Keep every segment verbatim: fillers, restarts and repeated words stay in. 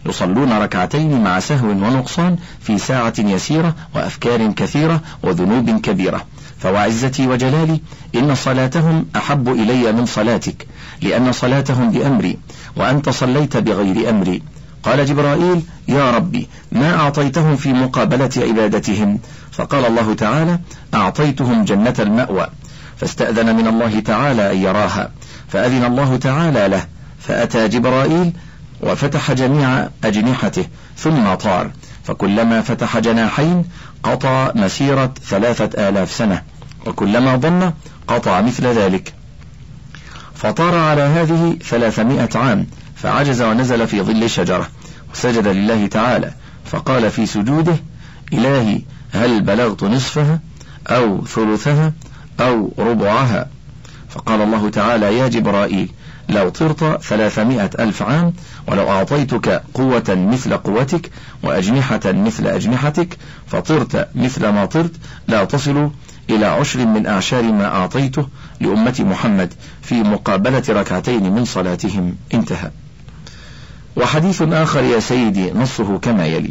يصلون ركعتين مع سهو ونقصان في ساعة يسيرة وأفكار كثيرة وذنوب كبيرة، فوعزتي وجلالي إن صلاتهم أحب إلي من صلاتك، لأن صلاتهم بأمري وأنت صليت بغير أمري. قال جبرائيل: يا ربي ما أعطيتهم في مقابلة عبادتهم؟ فقال الله تعالى: أعطيتهم جنة المأوى. فاستأذن من الله تعالى أن يراها، فأذن الله تعالى له، فأتى جبرائيل وفتح جميع أجنحته ثم طار، فكلما فتح جناحين قطع مسيرة ثلاثة آلاف سنة، وكلما ضم قطع مثل ذلك، فطار على هذه ثلاثمائة عام، فعجز ونزل في ظل شجرة وسجد لله تعالى، فقال في سجوده: إلهي هل بلغت نصفها أو ثلثها أو ربعها؟ فقال الله تعالى: يا جبرائيل لو طرت ثلاثمائة ألف عام، ولو أعطيتك قوة مثل قوتك وأجنحة مثل أجنحتك فطرت مثل ما طرت، لا تصل إلى عشر من أعشار ما أعطيته لأمة محمد في مقابلة ركعتين من صلاتهم. انتهى. وحديث آخر يا سيدي نصه كما يلي: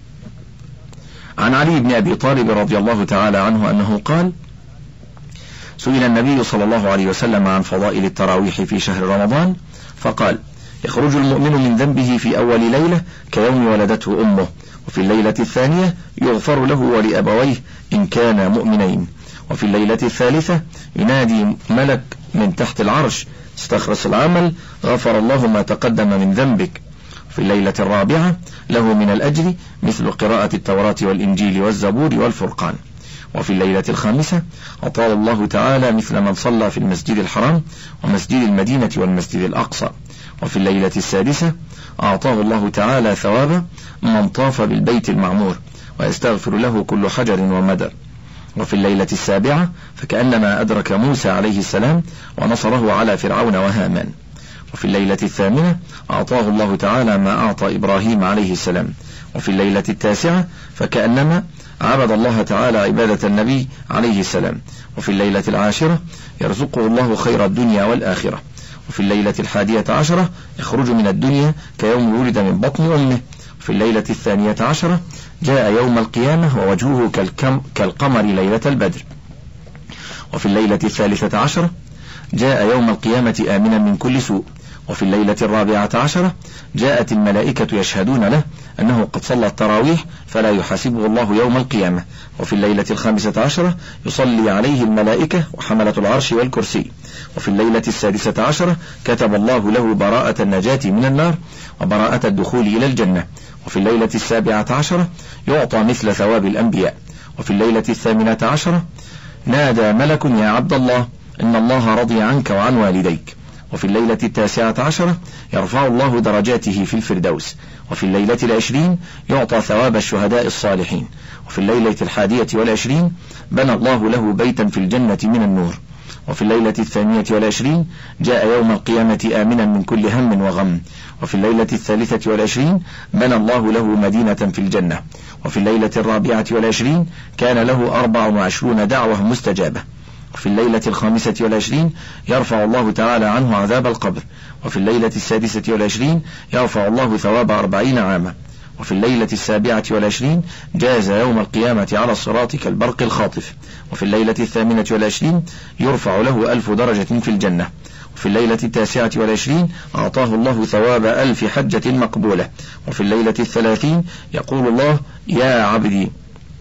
عن علي بن أبي طالب رضي الله تعالى عنه أنه قال: سئل النبي صلى الله عليه وسلم عن فضائل التراويح في شهر رمضان، فقال: يخرج المؤمن من ذنبه في أول ليلة كيوم ولدته أمه، وفي الليلة الثانية يغفر له ولأبويه إن كانا مؤمنين، وفي الليلة الثالثة ينادي ملك من تحت العرش: استخلص العمل غفر الله ما تقدم من ذنبك. في الليلة الرابعة له من الأجر مثل قراءة التوراة والإنجيل والزبور والفرقان. وفي الليلة الخامسة أطال الله تعالى مثل من صلى في المسجد الحرام ومسجد المدينة والمسجد الأقصى. وفي الليلة السادسة أعطاه الله تعالى ثواب من طاف بالبيت المعمور ويستغفر له كل حجر ومدر. وفي الليلة السابعة فكأنما أدرك موسى عليه السلام ونصره على فرعون وهامان. وفي الليلة الثامنة أعطاه الله تعالى ما أعطى إبراهيم عليه السلام. وفي الليلة التاسعة فكأنما عبد الله تعالى عبادة النبي عليه السلام. وفي الليلة العاشرة يرزقه الله خير الدنيا والآخرة. وفي الليلة الحادية عشرة يخرج من الدنيا كيوم ولد من بطن أمه. وفي الليلة الثانية عشرة جاء يوم القيامة ووجهه كالكم كالقمر ليلة البدر. وفي الليلة الثالثة عشرة جاء يوم القيامة آمنا من كل سوء. وفي الليلة الرابعة عشرة جاءت الملائكة يشهدون له أنه قد صلى التراويح فلا يحاسبه الله يوم القيامة. وفي الليلة الخامسة عشرة يصلي عليه الملائكة وحملة العرش والكرسي. وفي الليلة السادسة عشرة كتب الله له براءة النجاة من النار وبراءة الدخول إلى الجنة. وفي الليلة السابعة عشرة يعطى مثل ثواب الأنبياء. وفي الليلة الثامنة عشرة نادى ملك: يا عبد الله إن الله رضي عنك وعن والديك. وفي الليلة التاسعة عشرة يرفع الله درجاته في الفردوس. وفي الليلة العشرين يعطى ثواب الشهداء الصالحين. وفي الليلة الحادية والعشرين بنى الله له بيتا في الجنة من النور. وفي الليلة الثانية والعشرين جاء يوم القيامة آمنا من كل هم وغم. وفي الليلة الثالثة والعشرين بنى الله له مدينة في الجنة. وفي الليلة الرابعة والعشرين كان له أربع وعشرون دعوة مستجابة. وفي الليلة الخامسة والعشرين يرفع الله تعالى عنه عذاب القبر. وفي الليلة السادسة والعشرين يرفع الله ثواب أربعين عاما. وفي الليلة السابعة والعشرين جاز يوم القيامة على الصراط كالبرق الخاطف. وفي الليلة الثامنة والعشرين يرفع له ألف درجة في الجنة. وفي الليلة التاسعة والعشرين أعطاه الله ثواب ألف حجة مقبولة. وفي الليلة الثلاثين يقول الله: يا عبدي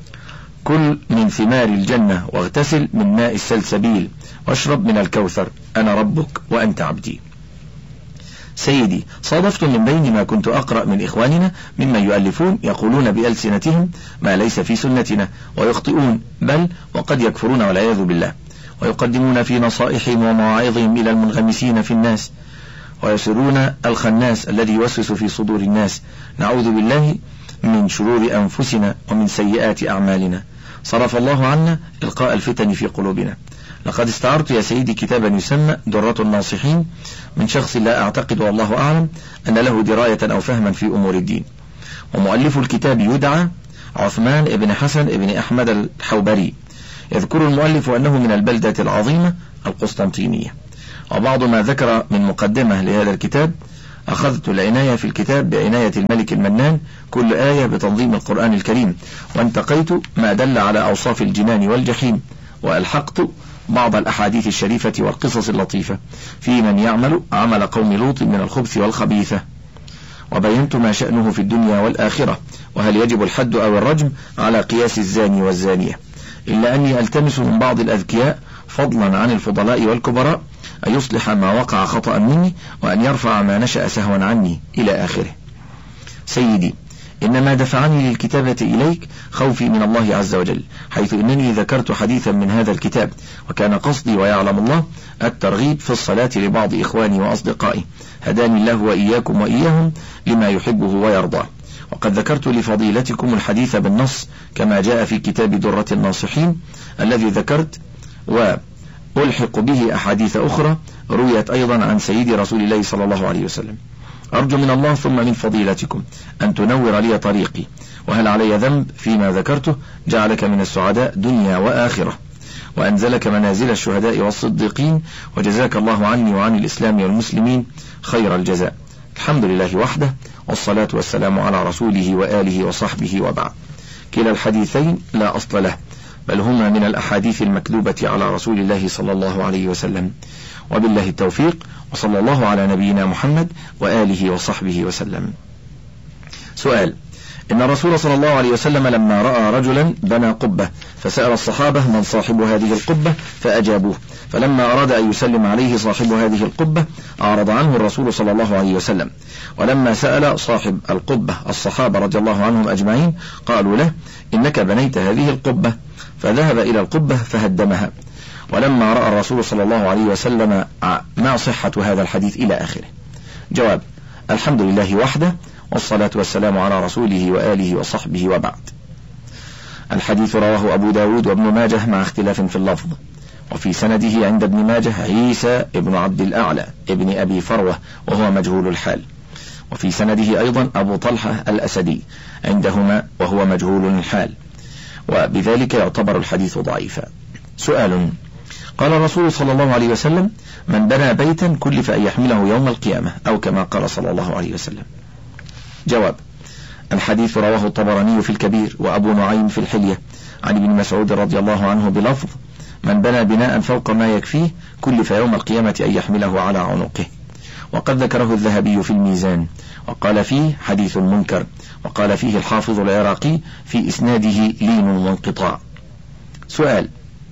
كل من ثمار الجنة واغتسل من ماء السلسبيل واشرب من الكوثر، أنا ربك وأنت عبدي. سيدي، صادفت من بين ما كنت أقرأ من إخواننا ممن يؤلفون يقولون بألسنتهم ما ليس في سنتنا ويخطئون، بل وقد يكفرون والعياذ بالله، ويقدمون في نصائحهم ومواعظهم إلى المنغمسين في الناس ويسرون الخناس الذي يوسوس في صدور الناس. نعوذ بالله من شرور أنفسنا ومن سيئات أعمالنا. صرف الله عنا إلقاء الفتن في قلوبنا. لقد استعرت يا سيدي كتابا يسمى درة الناصحين من شخص لا أعتقد والله أعلم أن له دراية أو فهما في أمور الدين، ومؤلف الكتاب يدعى عثمان بن حسن بن أحمد الحوبري. يذكر المؤلف أنه من البلدة العظيمة القسطنطينية. وبعض ما ذكر من مقدمة لهذا الكتاب أخذت العناية في الكتاب بعناية الملك المنان كل آية بتنظيم القرآن الكريم، وانتقيت ما دل على أوصاف الجنان والجحيم، وألحقت بعض الأحاديث الشريفة والقصص اللطيفة في من يعمل عمل قوم لوط من الخبث والخبيثة، وبينت ما شأنه في الدنيا والآخرة، وهل يجب الحد أو الرجم على قياس الزاني والزانية، إلا أني ألتمس من بعض الأذكياء فضلا عن الفضلاء والكبراء أن يصلح ما وقع خطأ مني، وأن يرفع ما نشأ سهوا عني إلى آخره. سيدي، إنما دفعني للكتابة إليك خوفي من الله عز وجل، حيث إنني ذكرت حديثا من هذا الكتاب، وكان قصدي ويعلم الله الترغيب في الصلاة لبعض إخواني وأصدقائي، هداني الله وإياكم وإياهم لما يحبه ويرضاه. وقد ذكرت لفضيلتكم الحديث بالنص كما جاء في كتاب درة الناصحين الذي ذكرت، وألحق به أحاديث أخرى رويت أيضا عن سيد رسول الله صلى الله عليه وسلم. أرجو من الله ثم من فضيلتكم أن تنور لي طريقي، وهل علي ذنب فيما ذكرته؟ جعلك من السعداء دنيا وآخرة، وأنزلك منازل الشهداء والصديقين، وجزاك الله عني وعن الإسلام والمسلمين خير الجزاء. الحمد لله وحده، والصلاة والسلام على رسوله وآله وصحبه، وبعد. كلا الحديثين لا أصل له، بل هما من الأحاديث المكذوبة على رسول الله صلى الله عليه وسلم، وبالله التوفيق، وصلى الله على نبينا محمد وآله وصحبه وسلم. سؤال: إن الرسول صلى الله عليه وسلم لما رأى رجلا بنى قبة فسأل الصحابة من صاحب هذه القبة فأجابوه، فلما أراد أن يسلم عليه صاحب هذه القبة أعرض عنه الرسول صلى الله عليه وسلم، ولما سأل صاحب القبة الصحابة رضي الله عنهم أجمعين قالوا له: إنك بنيت هذه القبة، فذهب إلى القبة فهدمها. ولما رأى الرسول صلى الله عليه وسلم ما صحة هذا الحديث إلى آخره. جواب: الحمد لله وحده، والصلاة والسلام على رسوله وآله وصحبه، وبعد. الحديث رواه أبو داود وابن ماجه مع اختلاف في اللفظ، وفي سنده عند ابن ماجه عيسى ابن عبد الأعلى ابن أبي فروة وهو مجهول الحال، وفي سنده أيضا أبو طلحة الأسدي عندهما وهو مجهول الحال، وبذلك يعتبر الحديث ضعيفا. سؤال: قال الرسول صلى الله عليه وسلم: من بنى بيتا كلف أن يحمله يوم القيامة، أو كما قال صلى الله عليه وسلم. جواب: الحديث رواه الطبراني في الكبير وأبو نعيم في الحلية عن ابن مسعود رضي الله عنه بلفظ: من بنى بناء فوق ما يكفيه كلف يوم القيامة أن يحمله على عنقه. وقد ذكره الذهبي في الميزان وقال فيه حديث منكر، وقال فيه الحافظ العراقي في إسناده لين وانقطاع. سؤال: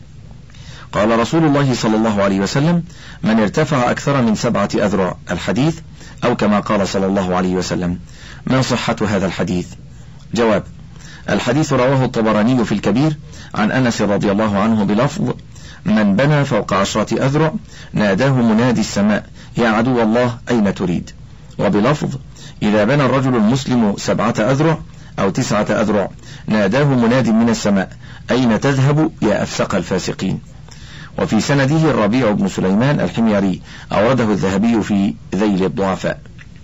قال رسول الله صلى الله عليه وسلم: من ارتفع أكثر من سبعة أذرع، الحديث، أو كما قال صلى الله عليه وسلم. ما صحة هذا الحديث؟ جواب: الحديث رواه الطبراني في الكبير عن أنس رضي الله عنه بلفظ: من بنى فوق عشرة أذرع ناداه منادي السماء يا عدو الله أين تريد، وبلفظ: إذا بنى الرجل المسلم سبعة أذرع أو تسعة أذرع ناداه مناد من السماء أين تذهب يا أفسق الفاسقين. وفي سنده الربيع بن سليمان الحميري أورده الذهبي في ذيل الضعفاء.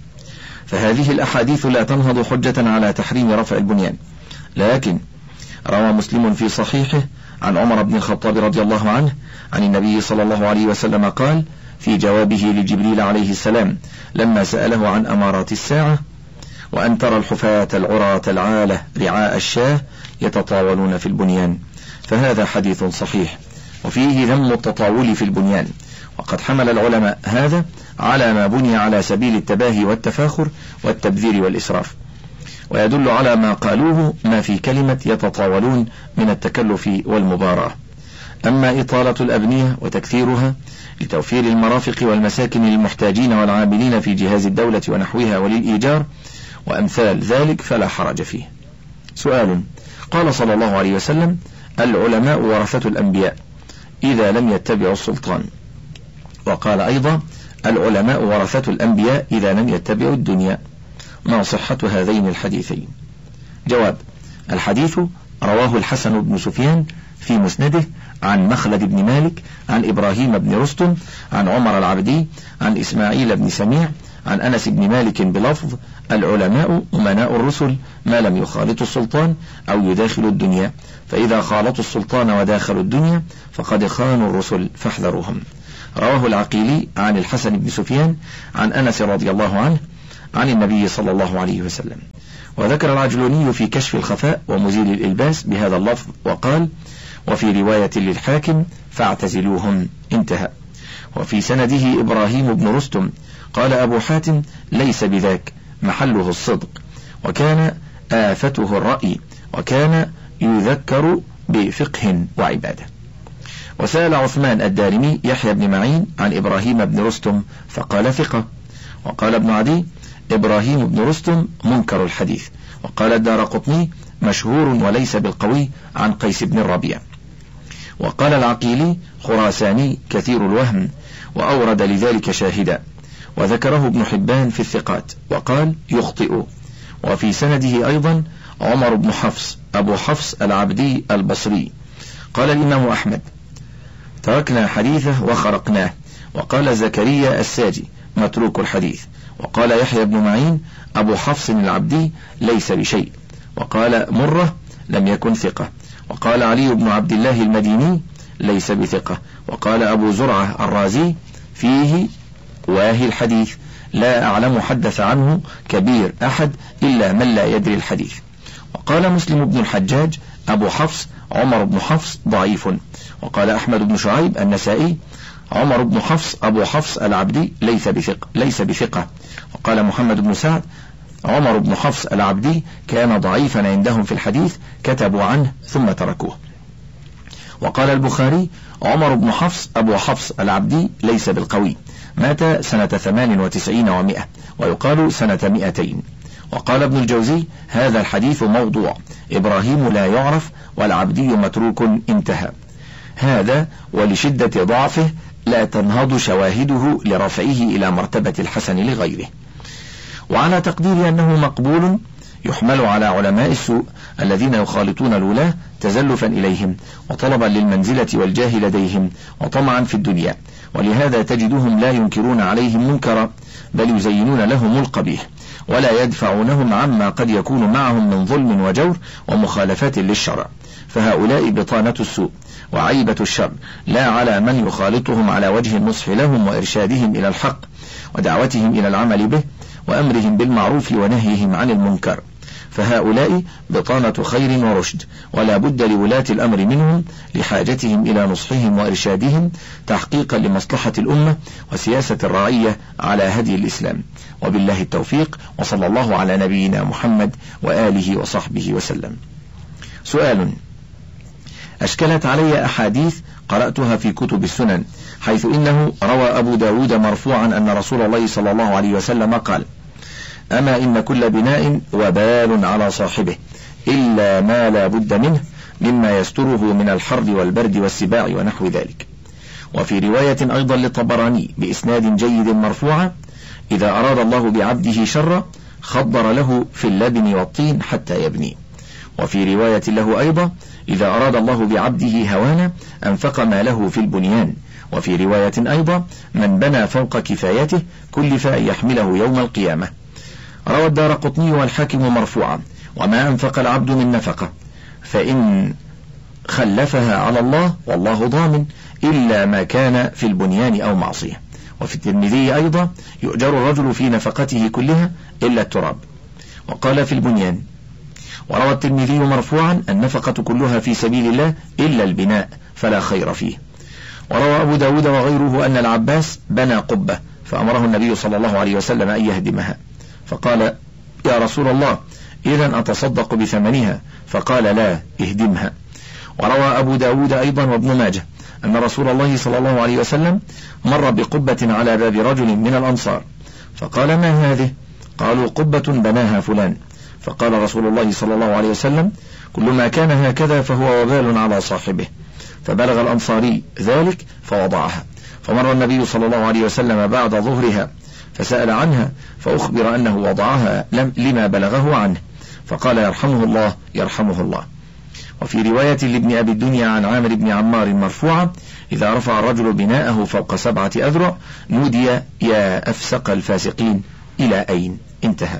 فهذه الأحاديث لا تنهض حجة على تحريم رفع البنيان، لكن روى مسلم في صحيحه عن عمر بن الخطاب رضي الله عنه عن النبي صلى الله عليه وسلم قال في جوابه لجبريل عليه السلام لما سأله عن أمارات الساعة: وأن ترى الحفاة العراة العالة رعاء الشاه يتطاولون في البنيان. فهذا حديث صحيح، وفيه ذم التطاول في البنيان، وقد حمل العلماء هذا على ما بني على سبيل التباهي والتفاخر والتبذير والإسراف، ويدل على ما قالوه ما في كلمة يتطاولون من التكلف والمباراة. أما إطالة الأبنية وتكثيرها لتوفير المرافق والمساكن للمحتاجين والعاملين في جهاز الدولة ونحوها وللإيجار وأمثال ذلك فلا حرج فيه. سؤال: قال صلى الله عليه وسلم: العلماء ورثة الأنبياء إذا لم يتبعوا السلطان، وقال أيضا: العلماء ورثة الأنبياء إذا لم يتبعوا الدنيا. ما صحة هذين الحديثين؟ جواب: الحديث رواه الحسن بن سفيان في مسنده عن مخلد بن مالك عن إبراهيم بن رستم عن عمر العبدي عن إسماعيل بن سميع عن أنس بن مالك بلفظ: العلماء أمناء الرسل ما لم يخالطوا السلطان أو يداخلوا الدنيا، فإذا خالطوا السلطان وداخلوا الدنيا فقد خانوا الرسل فاحذروهم. رواه العقيلي عن الحسن بن سفيان عن أنس رضي الله عنه عن النبي صلى الله عليه وسلم. وذكر العجلوني في كشف الخفاء ومزيل الإلباس بهذا اللفظ وقال: وفي رواية للحاكم: فاعتزلوهم، انتهى. وفي سنده إبراهيم بن رستم قال أبو حاتم: ليس بذاك، محله الصدق، وكان آفته الرأي، وكان يذكر بفقه وعبادة. وسأل عثمان الدارمي يحيى بن معين عن إبراهيم بن رستم فقال: ثقة. وقال ابن عدي: إبراهيم بن رستم منكر الحديث. وقال الدارقطني: مشهور وليس بالقوي، عن قيس بن الربيع. وقال العقيلي: خراساني كثير الوهم، وأورد لذلك شاهدا. وذكره ابن حبان في الثقات وقال: يخطئ. وفي سنده أيضا عمر بن حفص أبو حفص العبدي البصري. قال الإمام أحمد: تركنا حديثه وخرقناه. وقال زكريا الساجي: متروك الحديث. وقال يحيى بن معين: أبو حفص العبدي ليس بشيء. وقال مرة: لم يكن ثقة. وقال علي بن عبد الله المديني: ليس بثقة. وقال أبو زرعة الرازي: فيه واهي الحديث، لا أعلم حدث عنه كبير أحد إلا من لا يدري الحديث. وقال مسلم بن الحجاج: أبو حفص عمر بن حفص ضعيف. وقال أحمد بن شعيب النسائي: عمر بن حفص أبو حفص العبدي ليس بثقة ليس بثقة. وقال محمد بن سعد: عمر بن حفص العبدي كان ضعيفا عندهم في الحديث، كتبوا عنه ثم تركوه. وقال البخاري: عمر بن حفص أبو حفص العبدي ليس بالقوي، مات سنة ثمان وتسعين ومائة، ويقال سنة مئتين. وقال ابن الجوزي: هذا الحديث موضوع، إبراهيم لا يعرف، والعبدي متروك، انتهى. هذا ولشدة ضعفه لا تنهض شواهده لرفعه إلى مرتبة الحسن لغيره. وعلى تقدير أنه مقبول يحمل على علماء السوء الذين يخالطون الولاة تزلفا إليهم وطلبا للمنزلة والجاه لديهم وطمعا في الدنيا، ولهذا تجدهم لا ينكرون عليهم منكرا، بل يزينون لهم القبيح، ولا يدفعونهم عما قد يكون معهم من ظلم وجور ومخالفات للشرع. فهؤلاء بطانة السوء وعيبة الشر، لا على من يخالطهم على وجه النصح لهم وإرشادهم إلى الحق ودعوتهم إلى العمل به وأمرهم بالمعروف ونهيهم عن المنكر. فهؤلاء بطانة خير ورشد، ولا بد لولاة الأمر منهم لحاجتهم إلى نصحهم وإرشادهم تحقيقا لمصلحة الأمة وسياسة الرعية على هدي الإسلام. وبالله التوفيق، وصلى الله على نبينا محمد وآله وصحبه وسلم. سؤال: أشكلت علي أحاديث قرأتها في كتب السنن، حيث إنه روى أبو داود مرفوعا أن رسول الله صلى الله عليه وسلم قال: أما إن كل بناء وبال على صاحبه إلا ما لا بد منه مما يستره من الحر والبرد والسباع ونحو ذلك. وفي رواية أيضا للطبراني بإسناد جيد مرفوعا: إذا أراد الله بعبده شرا خضر له في اللبن والطين حتى يبني. وفي رواية له أيضا: إذا أراد الله بعبده هوانا أنفق ما له في البنيان. وفي رواية أيضا: من بنى فوق كفايته كلف أن يحمله يوم القيامة. روى الدارقطني والحاكم مرفوعا: وما أنفق العبد من نفقة فإن خلفها على الله والله ضامن إلا ما كان في البنيان أو معصية. وفي الترمذي أيضا: يؤجر الرجل في نفقته كلها إلا التراب. وقال في البنيان. وروى الترمذي مرفوعا: النفقة كلها في سبيل الله إلا البناء فلا خير فيه. وروى أبو داود وغيره أن العباس بنى قبة فأمره النبي صلى الله عليه وسلم أن يهدمها، فقال: يا رسول الله إذن أتصدق بثمنها؟ فقال: لا، اهدمها. وروى أبو داود أيضا وابن ماجه أن رسول الله صلى الله عليه وسلم مر بقبة على باب رجل من الأنصار، فقال: ما هذه؟ قالوا: قبة بناها فلان. فقال رسول الله صلى الله عليه وسلم: كل ما كان هكذا فهو وبال على صاحبه. فبلغ الأنصاري ذلك فوضعها، فمر النبي صلى الله عليه وسلم بعد ظهرها فسأل عنها، فأخبر أنه وضعها لما بلغه عنه، فقال: يرحمه الله يرحمه الله. وفي رواية لابن أبي الدنيا عن عامر بن عمار مرفوعة: إذا رفع الرجل بناءه فوق سبعة أذرع نودي يا أفسق الفاسقين إلى أين؟ انتهى.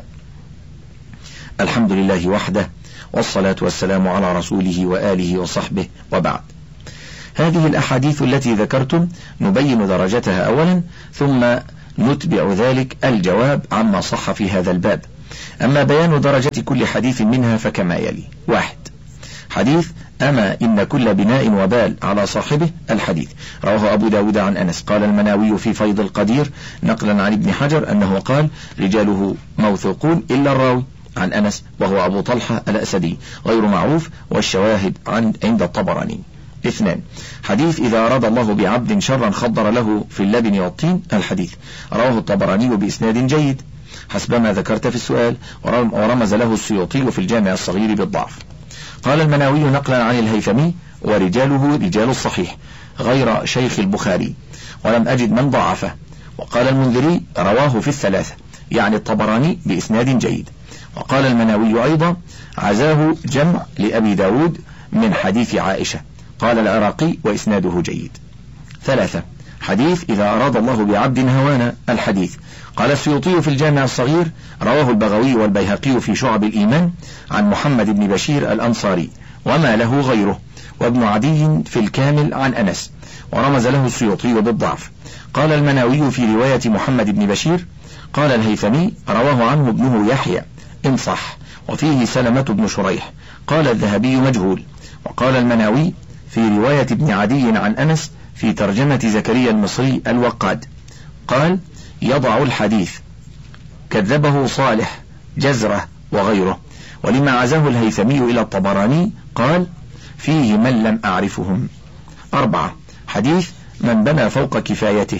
الحمد لله وحده، والصلاة والسلام على رسوله وآله وصحبه، وبعد. هذه الأحاديث التي ذكرتم نبين درجتها أولا، ثم نتبع ذلك الجواب عما صح في هذا الباب. أما بيان درجة كل حديث منها فكما يلي: واحد، حديث أما إن كل بناء وبال على صاحبه الحديث، رواه أبو داود عن أنس. قال المناوي في فيض القدير نقلا عن ابن حجر أنه قال: رجاله موثوقون إلا الراوي عن أنس وهو أبو طلحة الأسدي غير معروف، والشواهد عن عند الطبراني. اثنان، حديث إذا أراد الله بعبد شرا خضر له في اللبن والطين الحديث، رواه الطبراني بإسناد جيد حسب ما ذكرت في السؤال، ورمز له السيوطي في الجامع الصغير بالضعف. قال المناوي نقلا عن الهيثمي: ورجاله رجال الصحيح غير شيخ البخاري، ولم أجد من ضعفه. وقال المنذري رواه في الثلاثة، يعني الطبراني بإسناد جيد. وقال المناوي أيضا عزاه جمع لأبي داود من حديث عائشة. قال العراقي وإسناده جيد. ثلاثة، حديث إذا أراد الله بعبد هوانا الحديث، قال السيوطي في الجامع الصغير رواه البغوي والبيهقي في شعب الإيمان عن محمد بن بشير الأنصاري وما له غيره، وابن عدي في الكامل عن أنس، ورمز له السيوطي بالضعف. قال المناوي في رواية محمد بن بشير، قال الهيثمي رواه عنه ابنه يحيى إن صح، وفيه سلمة بن شريح. قال الذهبي مجهول. وقال المناوي في رواية ابن عدي عن أنس في ترجمة زكريا المصري الوقاد، قال يضع الحديث، كذبه صالح جزرة وغيره. ولما عزاه الهيثمي إلى الطبراني قال فيه من لم أعرفهم. أربعة، حديث من بنى فوق كفايته،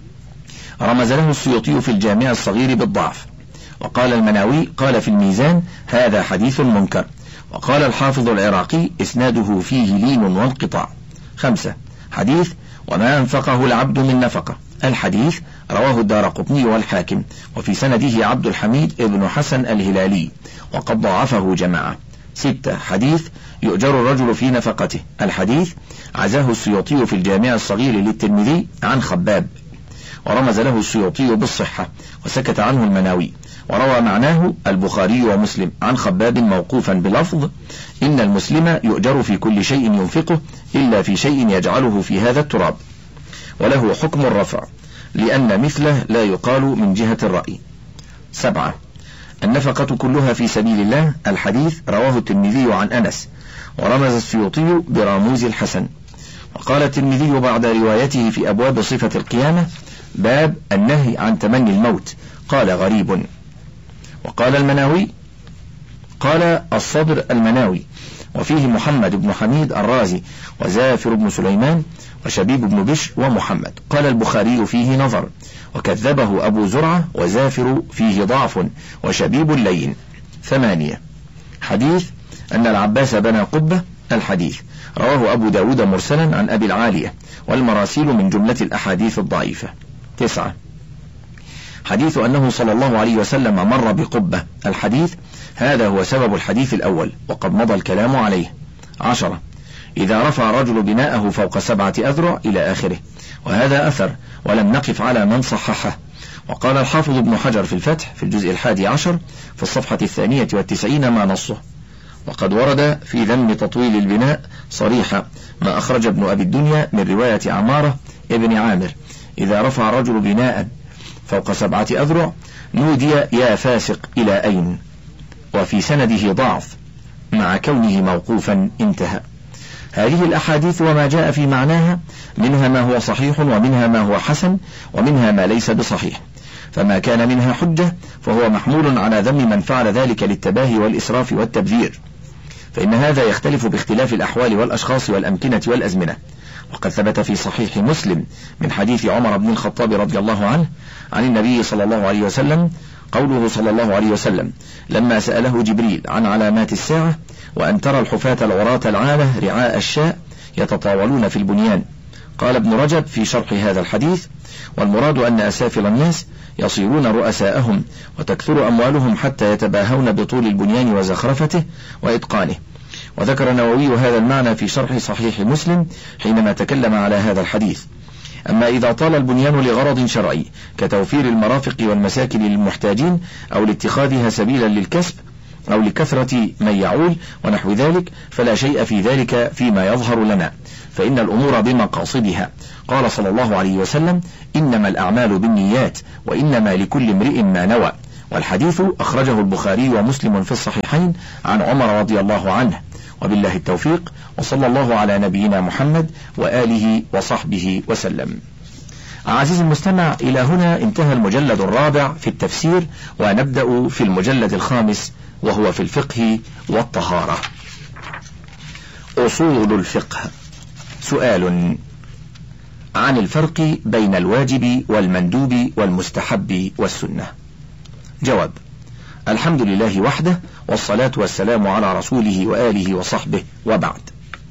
رمز له السيوطي في الجامع الصغير بالضعف. وقال المناوي قال في الميزان هذا حديث منكر. وقال الحافظ العراقي إسناده فيه لين وانقطاع. خمسة، حديث وما أنفقه العبد من نفقة الحديث، رواه الدارقطني والحاكم، وفي سنده عبد الحميد ابن حسن الهلالي، وقد ضعفه جماعة. ستة، حديث يؤجر الرجل في نفقته الحديث، عزاه السيوطي في الجامع الصغير للترمذي عن خباب، ورمز له السيوطي بالصحة وسكت عنه المناوي. وروى معناه البخاري ومسلم عن خباب موقوفا بلفظ إن المسلم يؤجر في كل شيء ينفقه إلا في شيء يجعله في هذا التراب، وله حكم الرفع لأن مثله لا يقال من جهة الرأي. سبعة، النفقة كلها في سبيل الله الحديث، رواه الترمذي عن أنس، ورمز السيوطي براموز الحسن. وقال الترمذي بعد روايته في أبواب صفة القيامة باب النهي عن تمني الموت، قال غريب. وقال المناوي قال الصدر المناوي، وفيه محمد بن حميد الرازي وزافر بن سليمان وشبيب بن بشر ومحمد. قال البخاري فيه نظر، وكذبه أبو زرعة، وزافر فيه ضعف وشبيب لين. ثمانية، حديث أن العباس بنى قبة الحديث، رواه أبو داود مرسلا عن أبي العالية، والمراسيل من جملة الأحاديث الضعيفة. تسعة، حديث أنه صلى الله عليه وسلم مر بقبة الحديث، هذا هو سبب الحديث الأول وقد مضى الكلام عليه. عشرة، إذا رفع رجل بناءه فوق سبعة أذرع إلى آخره، وهذا أثر ولم نقف على من صححه. وقال الحافظ ابن حجر في الفتح في الجزء الحادي عشر في الصفحة الثانية والتسعين ما نصه. وقد ورد في ذم تطويل البناء صريحة ما أخرج ابن أبي الدنيا من رواية عمارة ابن عامر، إذا رفع رجل بناء فوق سبعة أذرع نودي يا فاسق إلى أين، وفي سنده ضعف مع كونه موقوفا. انتهى. هذه الأحاديث وما جاء في معناها منها ما هو صحيح ومنها ما هو حسن ومنها ما ليس بصحيح، فما كان منها حجة فهو محمول على ذم من فعل ذلك للتباهي والإسراف والتبذير، فإن هذا يختلف باختلاف الأحوال والأشخاص والأمكنة والأزمنة. وقد ثبت في صحيح مسلم من حديث عمر بن الخطاب رضي الله عنه عن النبي صلى الله عليه وسلم قوله صلى الله عليه وسلم لما سأله جبريل عن علامات الساعة: وأن ترى الحفاة العراة العالة رعاء الشاء يتطاولون في البنيان. قال ابن رجب في شرح هذا الحديث: والمراد أن أسافل الناس يصيرون رؤساءهم وتكثر أموالهم حتى يتباهون بطول البنيان وزخرفته وإتقانه. وذكر النووي هذا المعنى في شرح صحيح مسلم حينما تكلم على هذا الحديث. أما إذا طال البنيان لغرض شرعي كتوفير المرافق والمساكن للمحتاجين أو لاتخاذها سبيلا للكسب أو لكثرة من يعول ونحو ذلك، فلا شيء في ذلك فيما يظهر لنا، فإن الأمور بمقاصدها. قال صلى الله عليه وسلم: إنما الأعمال بالنيات وإنما لكل امرئ ما نوى. والحديث أخرجه البخاري ومسلم في الصحيحين عن عمر رضي الله عنه. وبالله التوفيق، وصلى الله على نبينا محمد وآله وصحبه وسلم. عزيزي المستمع، إلى هنا انتهى المجلد الرابع في التفسير، ونبدأ في المجلد الخامس وهو في الفقه والطهارة. أصول الفقه. سؤال عن الفرق بين الواجب والمندوب والمستحب والسنة. جواب: الحمد لله وحده، والصلاة والسلام على رسوله وآله وصحبه، وبعد.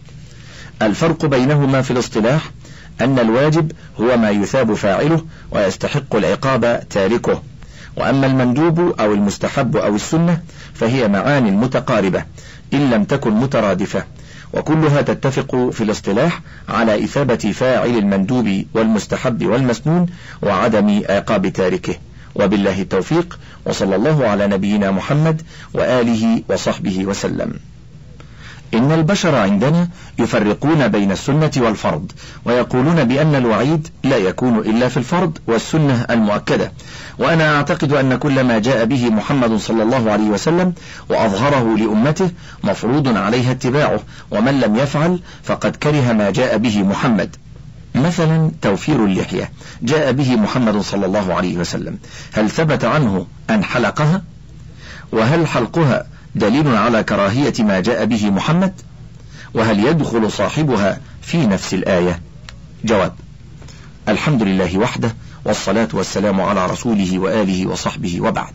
الفرق بينهما في الاصطلاح أن الواجب هو ما يثاب فاعله ويستحق العقاب تاركه، وأما المندوب أو المستحب أو السنة فهي معان متقاربة إن لم تكن مترادفة، وكلها تتفق في الاصطلاح على إثابة فاعل المندوب والمستحب والمسنون وعدم عقاب تاركه. وبالله التوفيق، وصلى الله على نبينا محمد وآله وصحبه وسلم. إن البشر عندنا يفرقون بين السنة والفرض، ويقولون بأن الوعيد لا يكون إلا في الفرض والسنة المؤكدة، وأنا أعتقد أن كل ما جاء به محمد صلى الله عليه وسلم وأظهره لأمته مفروض عليها اتباعه، ومن لم يفعل فقد كره ما جاء به محمد. مثلا توفير اللحية جاء به محمد صلى الله عليه وسلم، هل ثبت عنه أن حلقها؟ وهل حلقها دليل على كراهية ما جاء به محمد؟ وهل يدخل صاحبها في نفس الآية؟ جواب: الحمد لله وحده، والصلاة والسلام على رسوله وآله وصحبه، وبعد.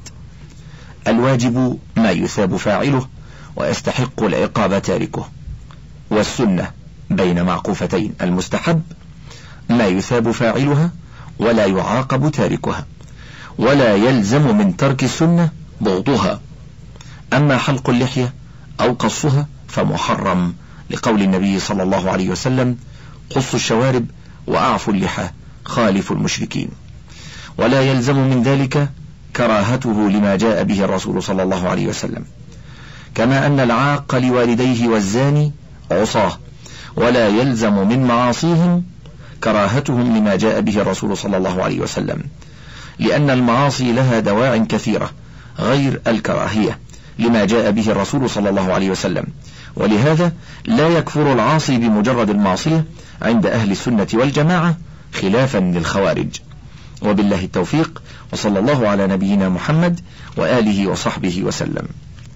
الواجب ما يثاب فاعله ويستحق العقاب تاركه، والسنة بين معقوفتين. المستحب ما يثاب فاعلها ولا يعاقب تاركها، ولا يلزم من ترك السنة بغضها. أما حلق اللحية أو قصها فمحرم، لقول النبي صلى الله عليه وسلم: قصوا الشوارب وأعفوا اللحى خالف المشركين. ولا يلزم من ذلك كراهته لما جاء به الرسول صلى الله عليه وسلم، كما أن العاق لوالديه والزاني عصاه، ولا يلزم من معاصيهم كراهتهم لما جاء به الرسول صلى الله عليه وسلم، لأن المعاصي لها دواع كثيرة غير الكراهية لما جاء به الرسول صلى الله عليه وسلم، ولهذا لا يكفر العاصي بمجرد المعصية عند أهل السنة والجماعة، خلافا للخوارج. وبالله التوفيق، وصلى الله على نبينا محمد وآله وصحبه وسلم.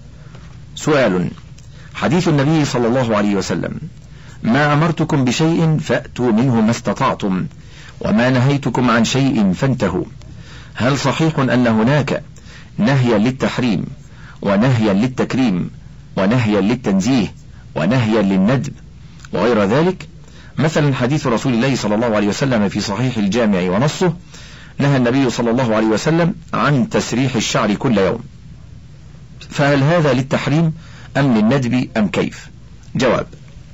سؤال: حديث النبي صلى الله عليه وسلم: ما أمرتكم بشيء فأتوا منه ما استطعتم، وما نهيتكم عن شيء فانتهوا، هل صحيح أن هناك نهيا للتحريم ونهيا للتكريم ونهيا للتنزيه ونهيا للندب وغير ذلك؟ مثلا حديث رسول الله صلى الله عليه وسلم في صحيح الجامع ونصه: نهى النبي صلى الله عليه وسلم عن تسريح الشعر كل يوم، فهل هذا للتحريم أم للندب أم كيف؟ جواب: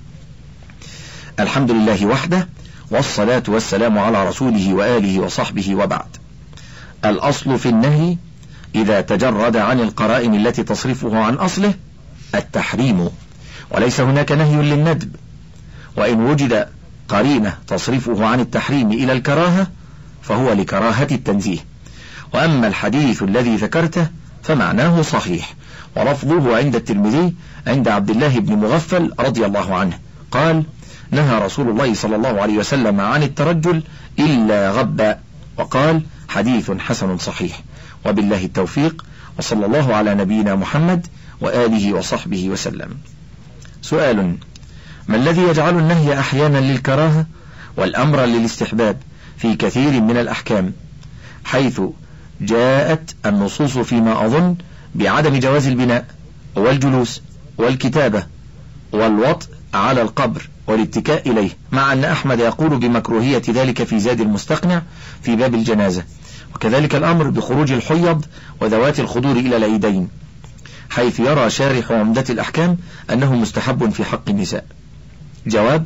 الحمد لله وحده، والصلاة والسلام على رسوله وآله وصحبه، وبعد. الأصل في النهي إذا تجرد عن القرائن التي تصرفه عن أصله التحريم، وليس هناك نهي للندب، وإن وجد قرينة تصرفه عن التحريم إلى الكراهة فهو لكراهة التنزيه. وأما الحديث الذي ذكرته فمعناه صحيح، ولفظه عند الترمذي عند عبد الله بن مغفل رضي الله عنه قال: نهى رسول الله صلى الله عليه وسلم عن الترجل إلا غبا، وقال: حديث حسن صحيح. وبالله التوفيق، وصلى الله على نبينا محمد وآله وصحبه وسلم. سؤال: ما الذي يجعل النهي أحيانا للكراهة والأمر للاستحباب في كثير من الأحكام، حيث جاءت النصوص فيما أظن بعدم جواز البناء والجلوس والكتابة والوطء على القبر والاتكاء إليه، مع أن أحمد يقول بمكروهية ذلك في زاد المستقنع في باب الجنازة، وكذلك الأمر بخروج الحيض وذوات الخدور إلى العيدين، حيث يرى شارح عمدة الأحكام أنه مستحب في حق النساء؟ جواب: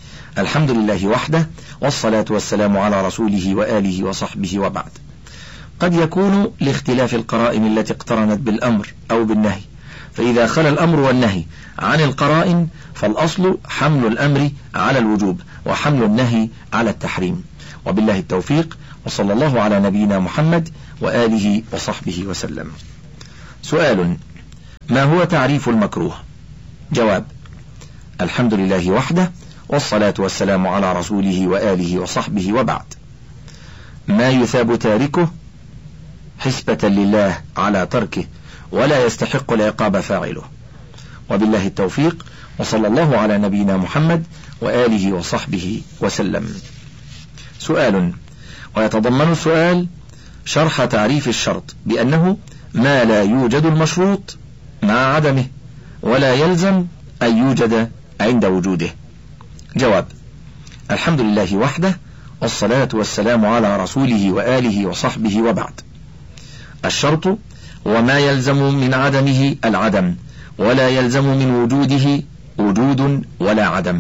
الحمد لله وحده، والصلاة والسلام على رسوله وآله وصحبه، وبعد. قد يكون لاختلاف القرائن التي اقترنت بالأمر أو بالنهي، فإذا خلا الأمر والنهي عن القرائن فالأصل حمل الأمر على الوجوب وحمل النهي على التحريم. وبالله التوفيق، وصلى الله على نبينا محمد وآله وصحبه وسلم. سؤال: ما هو تعريف المكروه؟ جواب: الحمد لله وحده، والصلاة والسلام على رسوله وآله وصحبه، وبعد. ما يثاب تاركه حسبة لله على تركه، ولا يستحق العقاب فاعله. وبالله التوفيق، وصلى الله على نبينا محمد وآله وصحبه وسلم. سؤال: ويتضمن السؤال شرح تعريف الشرط بأنه ما لا يوجد المشروط مع عدمه، ولا يلزم أن يوجد عند وجوده. جواب: الحمد لله وحده، والصلاة والسلام على رسوله وآله وصحبه، وبعد. الشرط وما يلزم من عدمه العدم، ولا يلزم من وجوده وجود ولا عدم،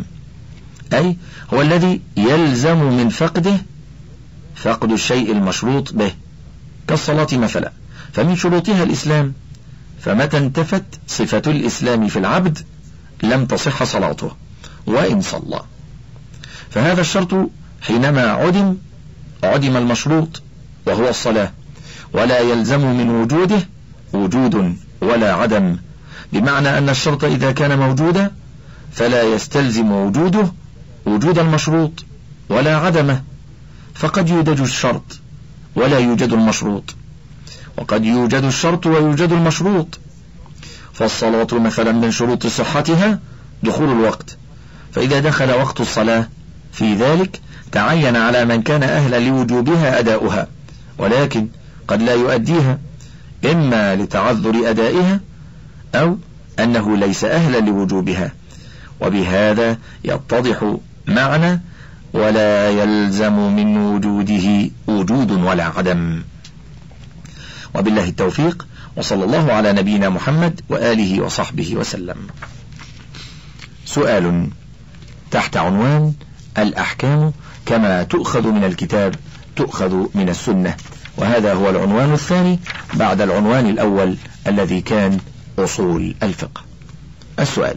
أي هو الذي يلزم من فقده فقد الشيء المشروط به، كالصلاة مثلا، فمن شروطها الإسلام، فمتى انتفت صفة الإسلام في العبد لم تصح صلاته وإن صلى. فهذا الشرط حينما عدم عدم المشروط وهو الصلاة، ولا يلزم من وجوده وجود ولا عدم، بمعنى أن الشرط إذا كان موجودا فلا يستلزم وجوده وجود المشروط ولا عدمه، فقد يوجد الشرط ولا يوجد المشروط، وقد يوجد الشرط ويوجد المشروط. فالصلاة مثلا من شروط صحتها دخول الوقت، فإذا دخل وقت الصلاة في ذلك تعين على من كان أهلا لوجوبها أداؤها، ولكن قد لا يؤديها، إما لتعذر أدائها أو أنه ليس أهلا لوجوبها. وبهذا يتضح معنى ولا يلزم من وجوده وجود ولا عدم. وبالله التوفيق، وصلى الله على نبينا محمد وآله وصحبه وسلم. سؤال تحت عنوان: الأحكام كما تؤخذ من الكتاب تؤخذ من السنة، وهذا هو العنوان الثاني بعد العنوان الأول الذي كان أصول الفقه. السؤال: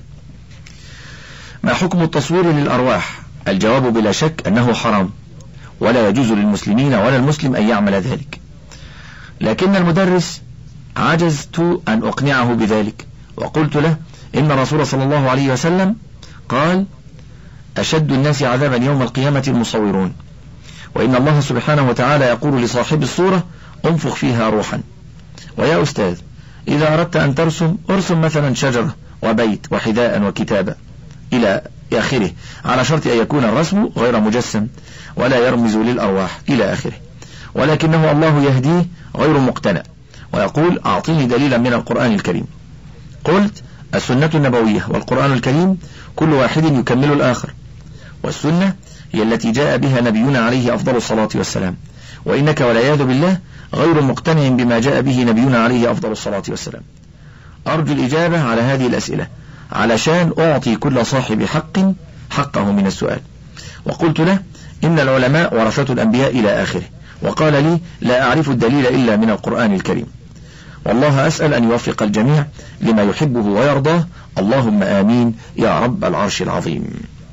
ما حكم التصوير للأرواح؟ الجواب بلا شك أنه حرام، ولا يجوز للمسلمين ولا المسلم أن يعمل ذلك، لكن المدرس عجزت أن أقنعه بذلك، وقلت له إن الرسول صلى الله عليه وسلم قال: أشد الناس عذابا يوم القيامة المصورون، وإن الله سبحانه وتعالى يقول لصاحب الصورة: انفخ فيها روحا. ويا أستاذ، إذا أردت أن ترسم ارسم مثلا شجرة وبيت وحذاء وكتابة إلى آخره، على شرط أن يكون الرسم غير مجسم ولا يرمز للأرواح إلى آخره، ولكنه الله يهديه غير مقتنع، ويقول: أعطيني دليلا من القرآن الكريم. قلت: السنة النبوية والقرآن الكريم كل واحد يكمل الآخر، والسنة هي التي جاء بها نبينا عليه أفضل الصلاة والسلام، وإنك والعياذ بالله غير مقتنع بما جاء به نبينا عليه أفضل الصلاة والسلام. أرجو الإجابة على هذه الأسئلة علشان أعطي كل صاحب حق حقه من السؤال. وقلت له: إن العلماء ورثة الأنبياء إلى آخره، وقال لي: لا أعرف الدليل إلا من القرآن الكريم. والله أسأل أن يوفق الجميع لما يحبه ويرضاه، اللهم آمين يا رب العرش العظيم.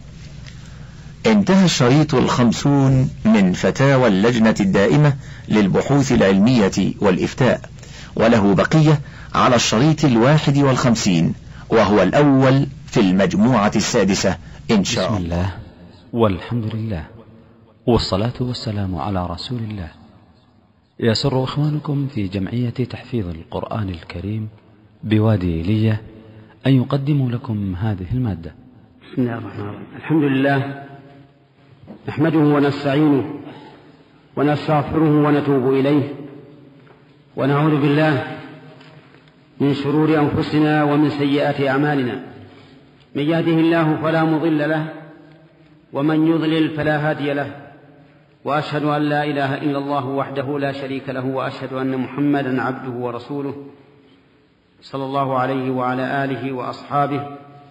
انتهى الشريط الخمسون من فتاوى اللجنة الدائمة للبحوث العلمية والإفتاء، وله بقية على الشريط الواحد والخمسين، وهو الأول في المجموعة السادسة إن شاء الله. بسم الله والحمد لله والصلاة والسلام على رسول الله. يسر إخوانكم في جمعية تحفيظ القرآن الكريم بوادي إيليا أن يقدموا لكم هذه المادة. بسم الله الرحمن الرحيم. الحمد لله نحمده ونستعينه ونستغفره ونتوب إليه، ونعوذ بالله من شرور أنفسنا ومن سيئات أعمالنا. من يهده الله فلا مضل له، ومن يضلل فلا هادي له، وأشهد أن لا إله إلا الله وحده لا شريك له، وأشهد أن محمدا عبده ورسوله صلى الله عليه وعلى آله وأصحابه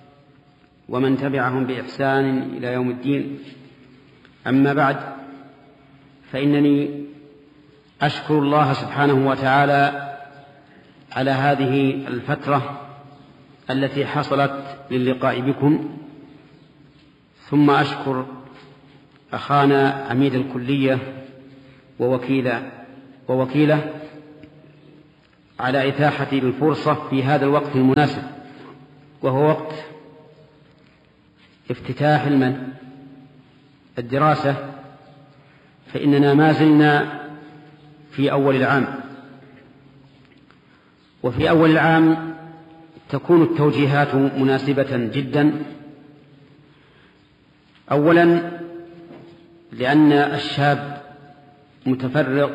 ومن تبعهم بإحسان إلى يوم الدين. أما بعد، فإنني أشكر الله سبحانه وتعالى على هذه الفترة التي حصلت للقاء بكم، ثم أشكر أخانا عميد الكلية ووكيله ووكيله على إتاحة الفرصة في هذا الوقت المناسب، وهو وقت افتتاح الدراسة، فإننا ما زلنا في أول العام، وفي أول العام تكون التوجيهات مناسبة جدا. أولا لأن الشاب متفرغ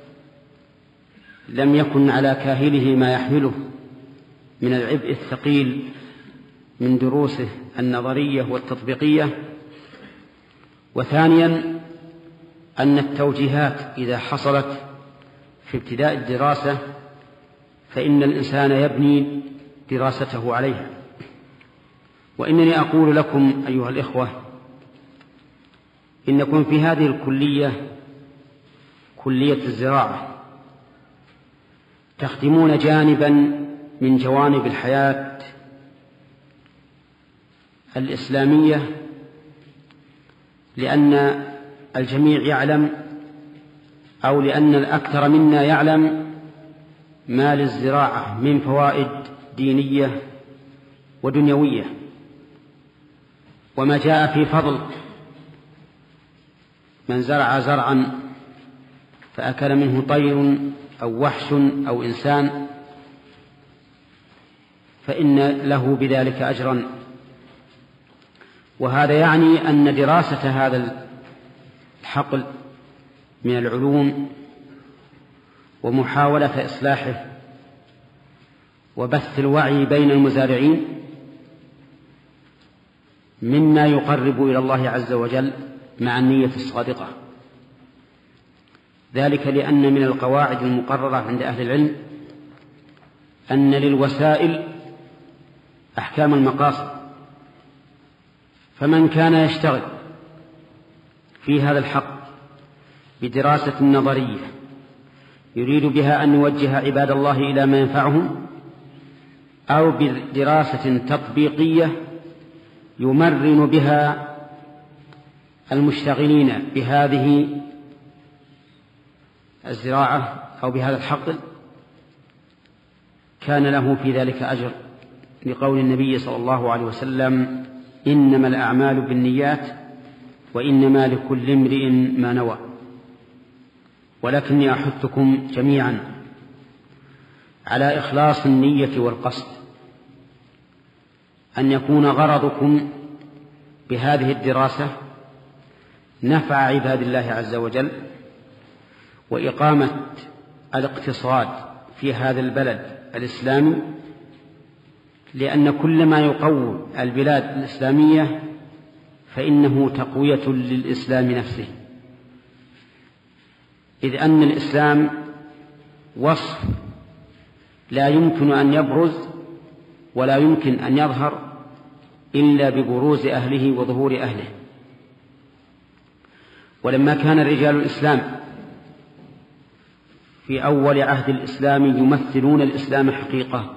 لم يكن على كاهله ما يحمله من العبء الثقيل من دروسه النظرية والتطبيقية. وثانيا أن التوجيهات إذا حصلت في ابتداء الدراسة فإن الإنسان يبني دراسته عليها. وإنني أقول لكم أيها الإخوة إنكم في هذه الكلية، كلية الزراعة، تخدمون جانبا من جوانب الحياة الإسلامية، لأن الجميع يعلم أو لأن الأكثر منا يعلم ما للزراعة من فوائد دينية ودنيوية، وما جاء في فضل من زرع زرعا فأكل منه طير أو وحش أو إنسان فإن له بذلك أجرا. وهذا يعني أن دراسة هذا الحقل من العلوم ومحاولة إصلاحه وبث الوعي بين المزارعين مما يقرب إلى الله عز وجل مع النية الصادقة. ذلك لأن من القواعد المقررة عند أهل العلم أن للوسائل أحكام المقاصد، فمن كان يشتغل في هذا الحق بدراسة نظرية يريد بها أن يوجه عباد الله إلى ما ينفعهم، أو بدراسة تطبيقية يمرن بها المشتغلين بهذه الزراعة أو بهذا الحقل، كان له في ذلك أجر، لقول النبي صلى الله عليه وسلم: إنما الأعمال بالنيات وإنما لكل امرئ ما نوى. ولكني أحثكم جميعا على إخلاص النية والقصد، أن يكون غرضكم بهذه الدراسة نفع عباد الله عز وجل وإقامة الاقتصاد في هذا البلد الإسلامي، لأن كل ما يقوي البلاد الإسلامية فإنه تقوية للإسلام نفسه، إذ أن الإسلام وصف لا يمكن أن يبرز ولا يمكن أن يظهر إلا ببروز أهله وظهور أهله. ولما كان رجال الإسلام في أول عهد الإسلام يمثلون الإسلام حقيقة،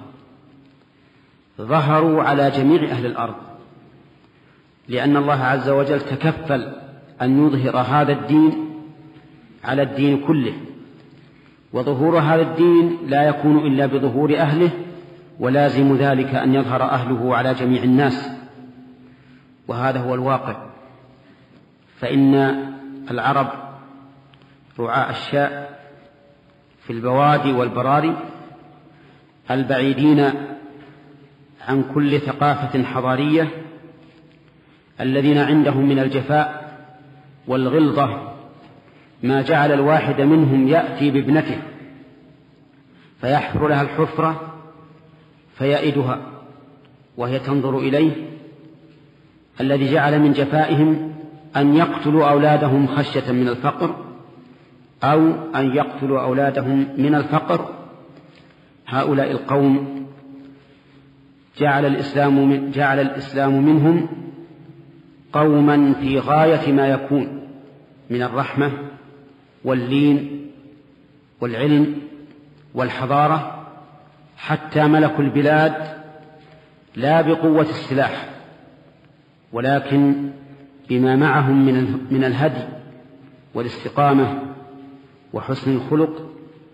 ظهروا على جميع أهل الأرض، لأن الله عز وجل تكفل أن يظهر هذا الدين على الدين كله، وظهور هذا الدين لا يكون إلا بظهور أهله، ولازم ذلك أن يظهر أهله على جميع الناس، وهذا هو الواقع. فإن العرب رعاء الشاء في البوادي والبراري البعيدين عن كل ثقافة حضارية، الذين عندهم من الجفاء والغلظة ما جعل الواحد منهم يأتي بابنته فيحفر لها الحفرة فيئدها وهي تنظر إليه، الذي جعل من جفائهم أن يقتلوا أولادهم خشية من الفقر، أو أن يقتلوا أولادهم من الفقر. هؤلاء القوم جعل الإسلام من جعل الإسلام منهم قوما في غاية ما يكون من الرحمة واللين والعلم والحضارة حتى ملكوا البلاد لا بقوة السلاح ولكن بما معهم من الهدي والاستقامة وحسن الخلق.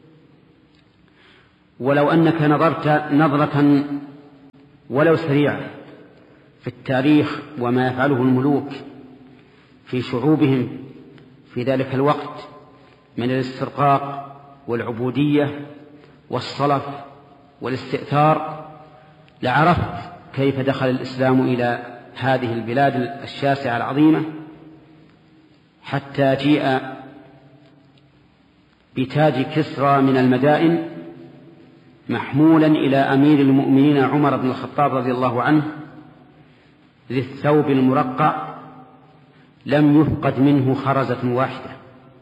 ولو أنك نظرت نظرة ولو سريعة في التاريخ وما يفعله الملوك في شعوبهم في ذلك الوقت من الاسترقاق والعبودية والصلف والاستئثار لعرفت كيف دخل الإسلام إلى هذه البلاد الشاسعة العظيمة حتى جيء بتاج كسرى من المدائن محمولا إلى أمير المؤمنين عمر بن الخطاب رضي الله عنه ذي الثوب المرقع لم يفقد منه خرزة واحدة.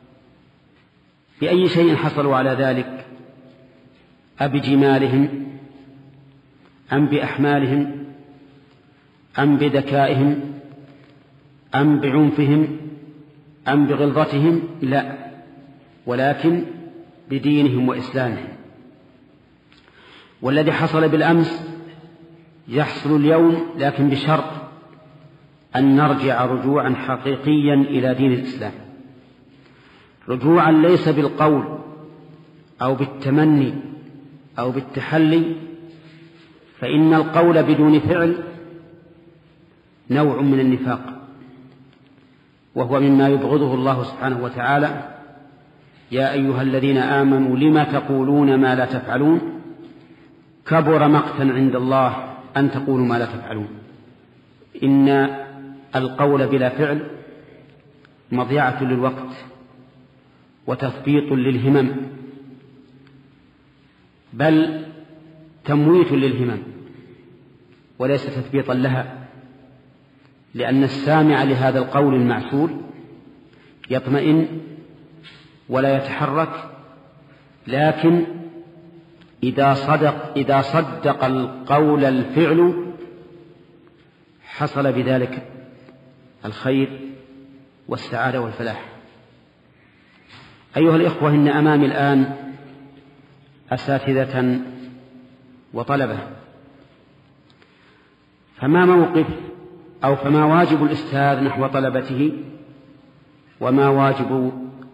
بأي شيء حصلوا على ذلك؟ أبجمالهم أم بأحمالهم أم بذكائهم أم بعنفهم أم بغلظتهم؟ لا، ولكن بدينهم وإسلامهم. والذي حصل بالأمس يحصل اليوم، لكن بشرط أن نرجع رجوعا حقيقيا إلى دين الإسلام، رجوعا ليس بالقول أو بالتمني أو بالتحلي، فإن القول بدون فعل نوع من النفاق، وهو مما يبغضه الله سبحانه وتعالى: يا أيها الذين آمنوا لم تقولون ما لا تفعلون كبر مقتا عند الله أن تقولوا ما لا تفعلون. إن القول بلا فعل مضيعة للوقت وتثبيط للهمم، بل تمويت للهمم وليس تثبيطا لها، لأن السامع لهذا القول المعسول يطمئن ولا يتحرك، لكن إذا صدق إذا صدق القول الفعل حصل بذلك الخير والسعادة والفلاح. أيها الإخوة، إن أمامي الآن أساتذة وطلبة، فما موقف أو فما واجب الأستاذ نحو طلبته، وما واجب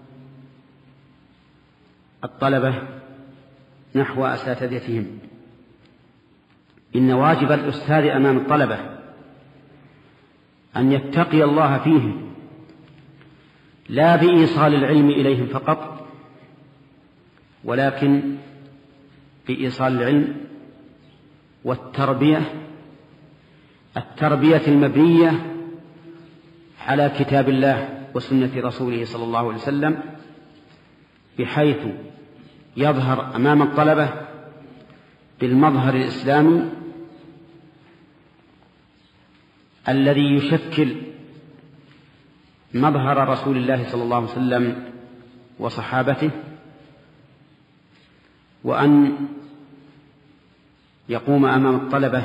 الطلبة نحو أساتذتهم؟ إن واجب الأستاذ أمام الطلبة أن يتقي الله فيهم، لا بإيصال العلم إليهم فقط، ولكن بإيصال العلم والتربية، التربية المبنية على كتاب الله وسنة رسوله صلى الله عليه وسلم، بحيث يظهر أمام الطلبة بالمظهر الإسلامي الذي يشكل مظهر رسول الله صلى الله عليه وسلم وصحابته، وأن يقوم أمام الطلبة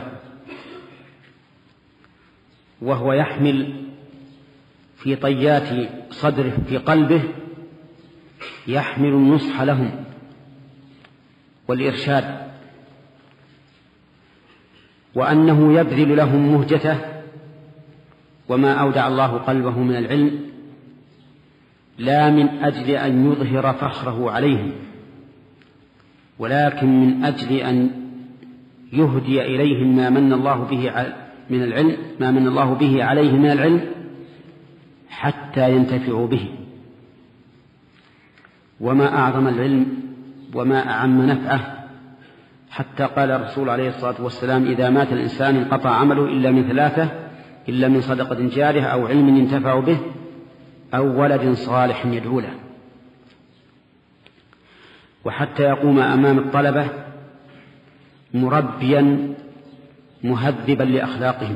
وهو يحمل في طيات صدره في قلبه يحمل النصح لهم والإرشاد، وأنه يبذل لهم مهجته وما أودع الله قلبه من العلم، لا من أجل أن يظهر فخره عليهم، ولكن من أجل أن يهدي إليهم ما من الله به من العلم ما من الله به عليه من العلم حتى ينتفعوا به. وما أعظم العلم وما أعم نفعه، حتى قال الرسول عليه الصلاة والسلام: إذا مات الإنسان انقطع عمله إلا من ثلاثة، إلا من صدقة جارية أو علم ينتفع به أو ولد صالح يدعو له. وحتى يقوم أمام الطلبة مربيا مهذبا لأخلاقهم،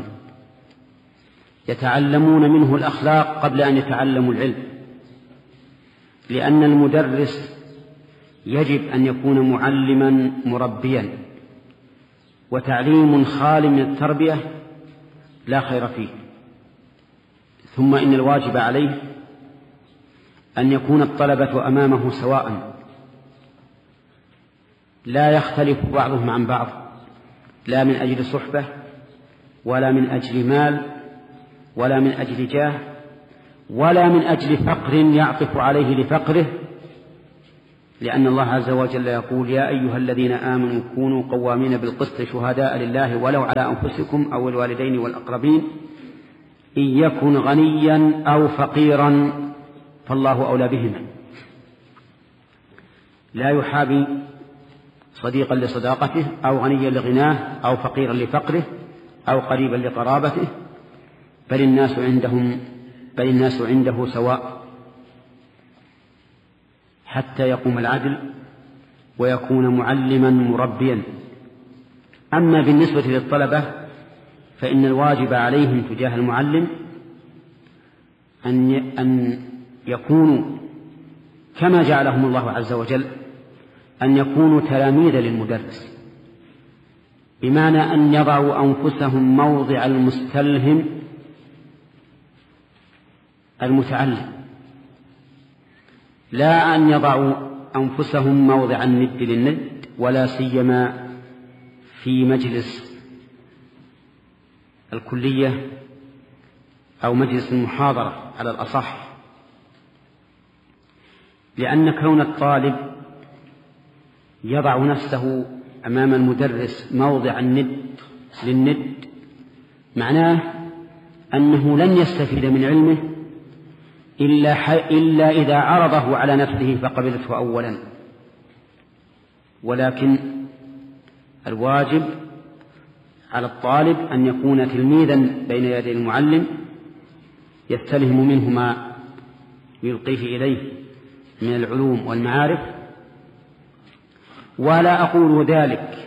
يتعلمون منه الأخلاق قبل أن يتعلموا العلم، لأن المدرس يجب أن يكون معلما مربيا، وتعليم خال من التربية لا خير فيه. ثم إن الواجب عليه أن يكون الطلبة أمامه سواء، لا يختلف بعضهم عن بعض، لا من أجل صحبة ولا من أجل مال ولا من أجل جاه ولا من أجل فقر يعطف عليه لفقره، لأن الله عز وجل يقول: يا أيها الذين آمنوا كونوا قوامين بالقسط شهداء لله ولو على أنفسكم أو الوالدين والأقربين إن يكن غنيا أو فقيرا فالله أولى بهما. لا يحابي صديقا لصداقته أو غنيا لغناه أو فقيرا لفقره أو قريبا لقرابته، بل الناس عندهم بل الناس عنده سواء حتى يقوم العدل ويكون معلما مربيا. أما بالنسبة للطلبة فإن الواجب عليهم تجاه المعلم أن أن يكونوا كما جعلهم الله عز وجل، أن يكونوا تلاميذ للمدرس، بمعنى أن يضعوا أنفسهم موضع المستلهم المتعلم، لا أن يضعوا أنفسهم موضع الند للند، ولا سيما في مجلس الكلية أو مجلس المحاضرة على الأصح، لأن كون الطالب يضع نفسه أمام المدرس موضع الند للند معناه أنه لن يستفيد من علمه إلا, إلا إذا عرضه على نفسه فقبلته أولا. ولكن الواجب على الطالب أن يكون تلميذا بين يدي المعلم يستلهم منه ما يلقيه إليه من العلوم والمعارف. ولا أقول ذلك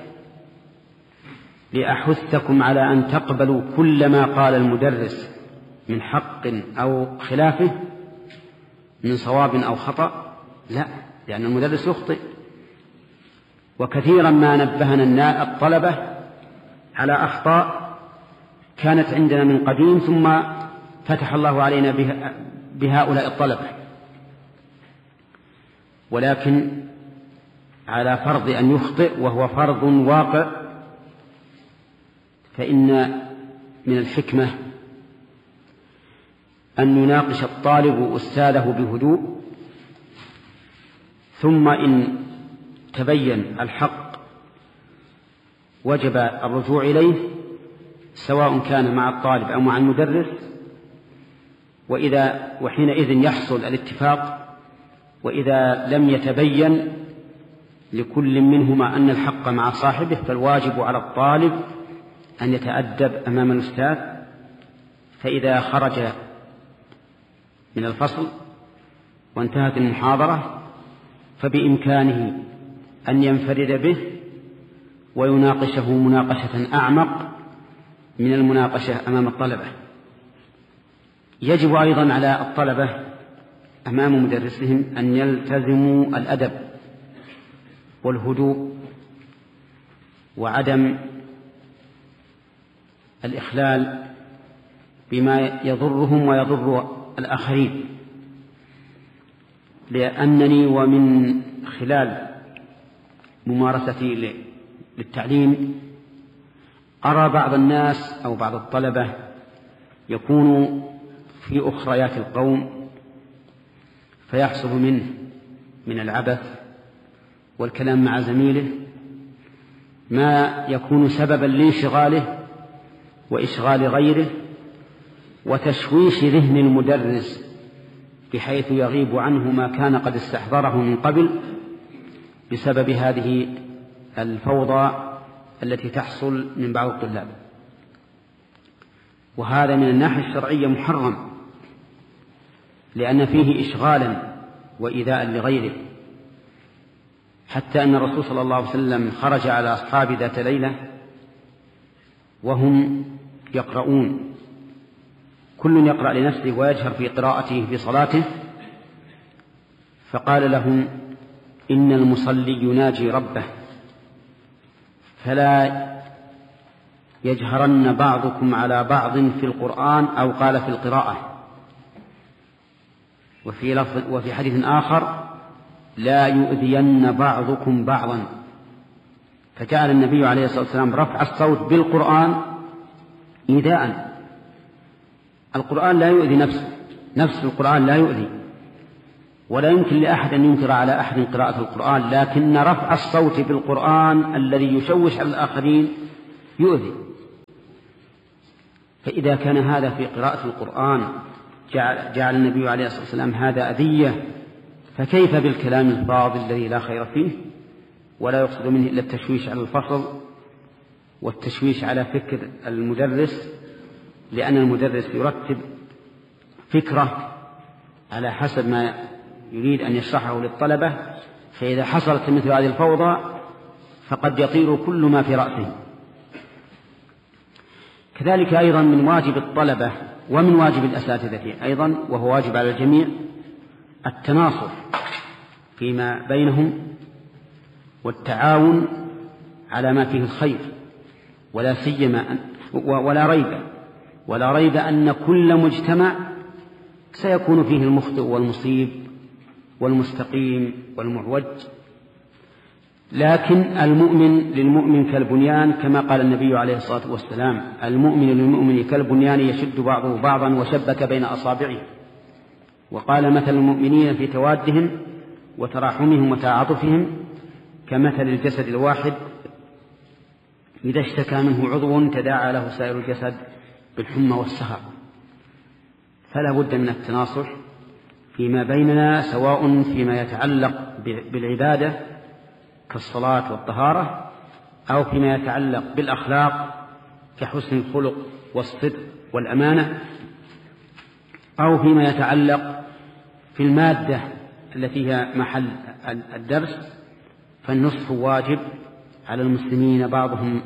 لأحثكم على أن تقبلوا كل ما قال المدرس من حق أو خلافه، من صواب أو خطأ، لا، لأن المدرس يخطئ. وكثيرا ما نبهنا الطلبة على أخطاء كانت عندنا من قديم ثم فتح الله علينا بهؤلاء الطلبة، ولكن على فرض أن يخطئ وهو فرض واقع، فإن من الحكمة أن يناقش الطالب أستاذه بهدوء، ثم إن تبين الحق وجب الرجوع إليه، سواء كان مع الطالب أو مع المدرس، وإذا وحينئذ يحصل الاتفاق. وإذا لم يتبين لكل منهما أن الحق مع صاحبه فالواجب على الطالب أن يتأدب أمام الأستاذ، فإذا خرج من الفصل وانتهت المحاضرة فبإمكانه أن ينفرد به ويناقشه مناقشة أعمق من المناقشة أمام الطلبة. يجب أيضا على الطلبة أمام مدرسهم أن يلتزموا الأدب والهدوء وعدم الإخلال بما يضرهم ويضر الآخرين، لأنني ومن خلال ممارستي للتعليم أرى بعض الناس أو بعض الطلبة يكون في أخريات القوم فيحصل منه من العبث والكلام مع زميله ما يكون سببا لانشغاله وإشغال غيره وتشويش ذهن المدرس بحيث يغيب عنه ما كان قد استحضره من قبل بسبب هذه الفوضى التي تحصل من بعض الطلاب. وهذا من الناحية الشرعية محرم، لأن فيه إشغالا وإيذاء لغيره، حتى أن الرسول صلى الله عليه وسلم خرج على أصحاب ذات ليلة وهم يقرؤون، كل يقرأ لنفسه ويجهر في قراءته في صلاته، فقال لهم: إن المصلي يناجي ربه فلا يجهرن بعضكم على بعض في القرآن، أو قال في القراءة. وفي لفظ وفي حديث آخر: لا يؤذين بعضكم بعضا، فجعل النبي عليه الصلاة والسلام رفع الصوت بالقرآن إيذاء. القرآن لا يؤذي نفسه، نفس القرآن لا يؤذي، ولا يمكن لأحد أن ينكر على أحد قراءة القرآن، لكن رفع الصوت بالقرآن الذي يشوش على الآخرين يؤذي. فإذا كان هذا في قراءة القرآن جعل, جعل النبي عليه الصلاة والسلام هذا أذية، فكيف بالكلام الفاضل الذي لا خير فيه ولا يقصد منه إلا التشويش على الفصل والتشويش على فكر المدرس، لأن المدرس يرتب فكرة على حسب ما يريد أن يشرحه للطلبة، فإذا حصلت مثل هذه الفوضى فقد يطير كل ما في رأسه. كذلك أيضا من واجب الطلبة ومن واجب الأساتذة أيضا، وهو واجب على الجميع، التناصر فيما بينهم والتعاون على ما فيه الخير، ولا سيما ولا ريب ولا ريب أن كل مجتمع سيكون فيه المخطئ والمصيب والمستقيم والمعوج، لكن المؤمن للمؤمن كالبنيان، كما قال النبي عليه الصلاة والسلام: المؤمن للمؤمن كالبنيان يشد بعضه بعضا وشبك بين أصابعه. وقال: مثل المؤمنين في توادهم وتراحمهم وتعاطفهم كمثل الجسد الواحد إذا اشتكى منه عضو تداعى له سائر الجسد بالحمى والسهر. فلا بد من التناصح فيما بيننا، سواء فيما يتعلق بالعبادة كالصلاة والطهارة، أو فيما يتعلق بالأخلاق كحسن الخلق والصدق والأمانة، أو فيما يتعلق في المادة التي هي محل الدرس، فالنصح واجب على المسلمين بعضهم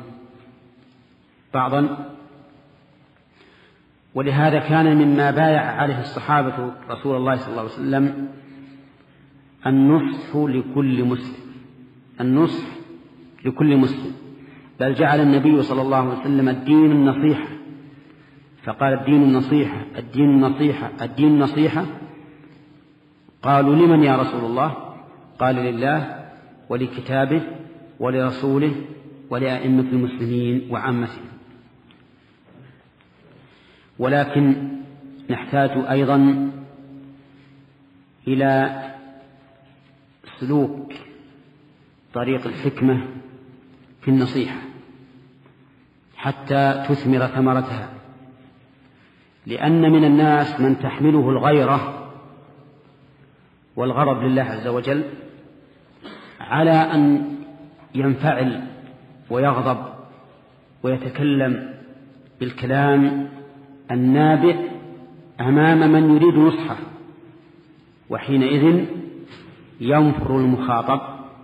بعضا. ولهذا كان مما بايع عليه الصحابة رسول الله صلى الله عليه وسلم النصح لكل مسلم، النصح لكل مسلم، بل جعل النبي صلى الله عليه وسلم الدين النصيحة، فقال: الدين النصيحة الدين النصيحة الدين النصيحة. قالوا: لمن يا رسول الله؟ قال: لله ولكتابه ولرسوله ولأئمة المسلمين وعامتهم. ولكن نحتاج أيضا إلى سلوك طريق الحكمة في النصيحة حتى تثمر ثمرتها، لأن من الناس من تحمله الغيرة والغضب لله عز وجل على أن ينفعل ويغضب ويتكلم بالكلام النابئ أمام من يريد نصحه، وحينئذ ينفر المخاطب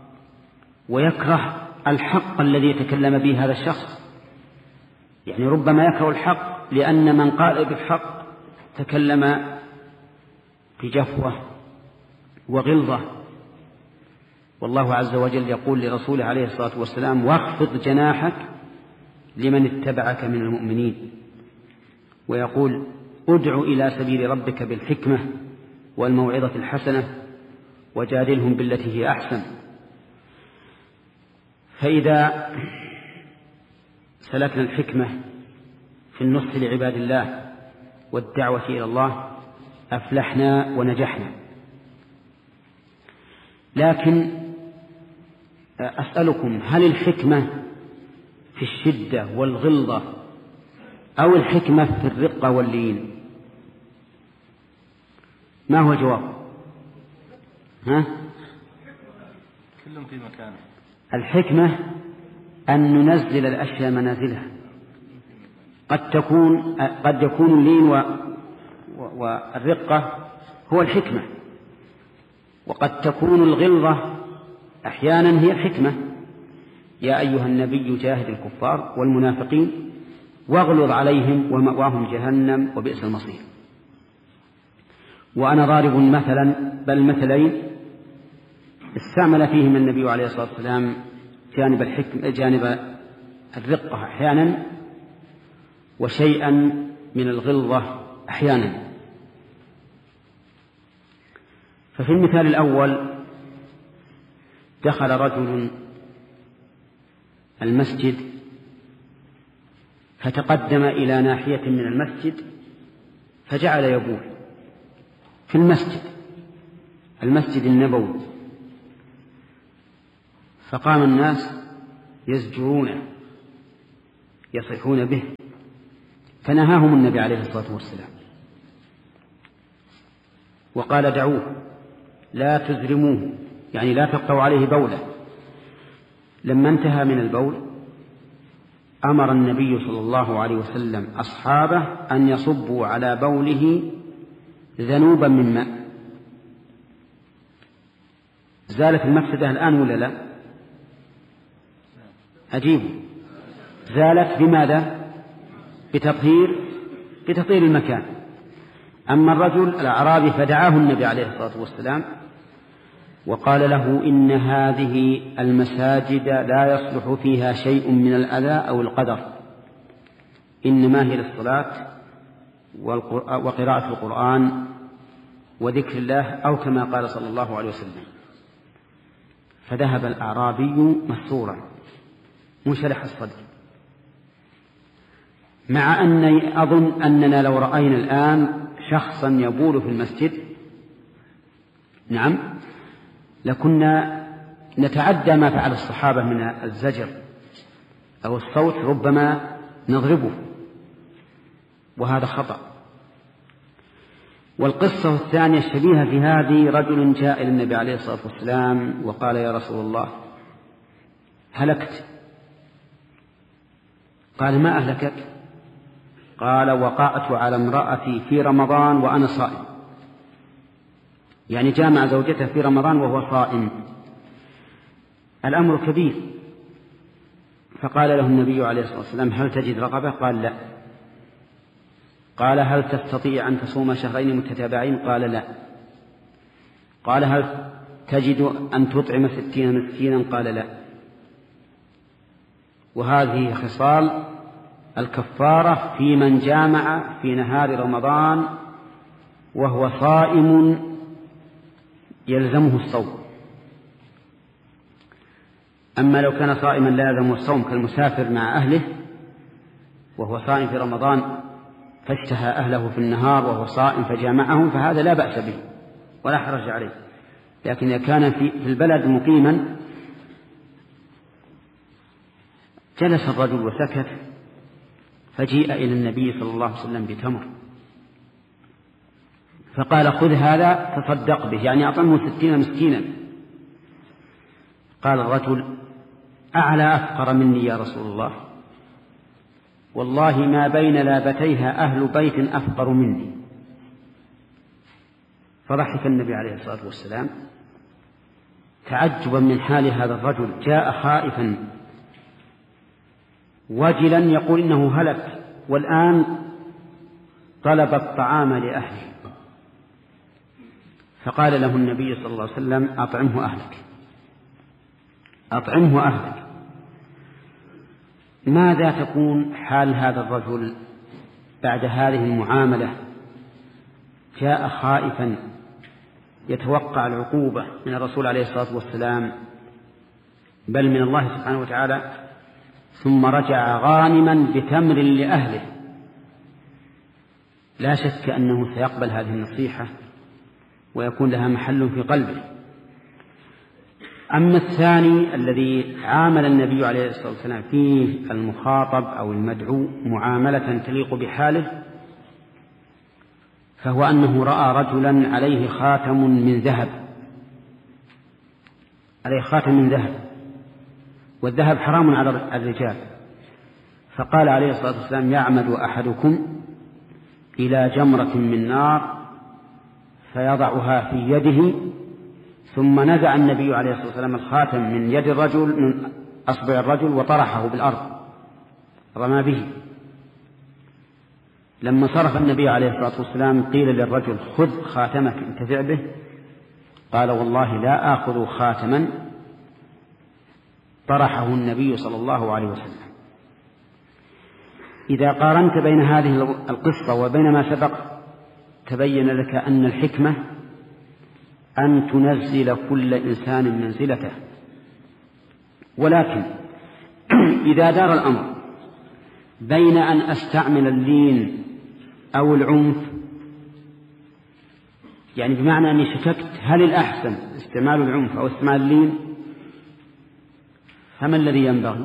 ويكره الحق الذي يتكلم به هذا الشخص. يعني ربما يكره الحق لأن من قال بالحق تكلم بجفوة وغلظة. والله عز وجل يقول لرسوله عليه الصلاة والسلام: واخفض جناحك لمن اتبعك من المؤمنين. ويقول: ادع إلى سبيل ربك بالحكمة والموعظة الحسنة وجادلهم بالتي هي أحسن. فإذا سلكنا الحكمة في النصح لعباد الله والدعوة إلى الله أفلحنا ونجحنا. لكن أسألكم: هل الحكمة في الشدة والغلظة أو الحكمة في الرقة واللين؟ ما هو الجواب؟ ها؟ كلهم في مكانه. الحكمة أن ننزل الأشياء منازلها. قد تكون قد يكون اللين و... والرقة هو الحكمة، وقد تكون الغلظة أحيانا هي الحكمة. يا أيها النبي جاهد الكفار والمنافقين واغلظ عليهم ومأواهم جهنم وبئس المصير. وأنا ضارب مثلا بل مثلين استعمل فيهم النبي عليه الصلاة والسلام جانب الحكمة جانب الرقة أحيانا وشيئا من الغلظة أحيانا. ففي المثال الأول دخل رجل المسجد فتقدم إلى ناحية من المسجد فجعل يبول في المسجد المسجد النبوي، فقام الناس يزجرونه يصيحون به، فنهاهم النبي عليه الصلاة والسلام وقال دعوه لا تزرموه، يعني لا تقطعوا عليه بوله. لما انتهى من البول أمر النبي صلى الله عليه وسلم أصحابه أن يصبوا على بوله ذنوبا من ماء. زالت المفسدة الآن ولا لا؟ أجيبوا. زالت بماذا؟ بتطهير بتطهير المكان. أما الرجل الأعرابي فدعاه النبي عليه الصلاة والسلام وقال له إن هذه المساجد لا يصلح فيها شيء من الأذى أو القدر، إنما هي للصلاة وقراءة القرآن وذكر الله، أو كما قال صلى الله عليه وسلم. فذهب الأعرابي مسرورا منشرح الصدر، مع أني أظن أننا لو رأينا الآن شخصا يبول في المسجد نعم لكنا نتعدى ما فعل الصحابة من الزجر أو الصوت، ربما نضربه، وهذا خطأ. والقصة الثانية الشبيهة في هذه، رجل جاء إلى النبي عليه الصلاة والسلام وقال يا رسول الله هلكت. قال ما أهلكك؟ قال وقعت على امرأتي في رمضان وأنا صائم، يعني جامع زوجته في رمضان وهو صائم. الأمر كبير. فقال له النبي عليه الصلاة والسلام هل تجد رقبة؟ قال لا. قال هل تستطيع أن تصوم شهرين متتابعين؟ قال لا. قال هل تجد أن تطعم ستين مسكينا؟ قال لا. وهذه خصال الكفارة في من جامع في نهار رمضان وهو صائم يلزمه الصوم. أما لو كان صائما لا يلزمه الصوم كالمسافر مع أهله وهو صائم في رمضان فاشتهى أهله في النهار وهو صائم فجامعهم، فهذا لا بأس به ولا حرج عليه. لكن إذا كان في البلد مقيما جلس الرجل وسكت، فجيء إلى النبي صلى الله عليه وسلم بتمر فقال خذ هذا تصدق به، يعني أطعمه ستين مسكينا. قال الرجل أعلى أفقر مني يا رسول الله، والله ما بين لابتيها أهل بيت أفقر مني. فضحك النبي عليه الصلاة والسلام تعجبا من حال هذا الرجل، جاء خائفا وجلا يقول إنه هلك والآن طلب الطعام لأهله. فقال له النبي صلى الله عليه وسلم أطعمه أهلك، أطعمه أهلك. ماذا تكون حال هذا الرجل بعد هذه المعاملة؟ جاء خائفا يتوقع العقوبة من الرسول عليه الصلاة والسلام بل من الله سبحانه وتعالى، ثم رجع غانما بتمر لأهله. لا شك أنه سيقبل هذه النصيحة ويكون لها محل في قلبه. أما الثاني الذي عامل النبي عليه الصلاة والسلام فيه المخاطب أو المدعو معاملة تليق بحاله، فهو أنه رأى رجلا عليه خاتم من ذهب، عليه خاتم من ذهب، والذهب حرام على الرجال. فقال عليه الصلاة والسلام يعمد أحدكم إلى جمرة من نار فيضعها في يده، ثم نزع النبي عليه الصلاة والسلام الخاتم من يد الرجل من أصبع الرجل وطرحه بالأرض رمى به. لما صرف النبي عليه الصلاة والسلام قيل للرجل خذ خاتمك انتفع به، قال والله لا آخذ خاتما طرحه النبي صلى الله عليه وسلم. إذا قارنت بين هذه القصة وبين ما سبق تبين لك أن الحكمة أن تنزل كل إنسان منزلته، ولكن إذا دار الأمر بين أن أستعمل اللين أو العنف، يعني بمعنى أني شككت هل الأحسن استعمال العنف أو استعمال اللين، فما الذي ينبغي؟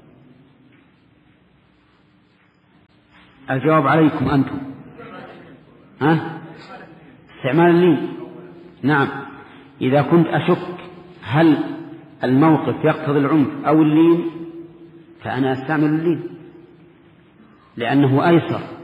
الجواب عليكم أنتم. ها؟ استعمال اللين. نعم، إذا كنت أشك هل الموقف يقتضي العنف أو اللين فأنا أستعمل اللين لأنه أيسر